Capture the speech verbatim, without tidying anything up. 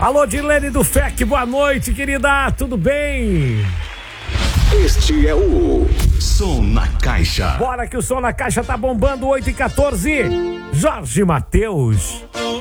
Alô, Dilene do F E C, boa noite, querida, tudo bem? Este é o Som na Caixa. Bora que o Som na Caixa tá bombando, oito e quatorze. Jorge Mateus.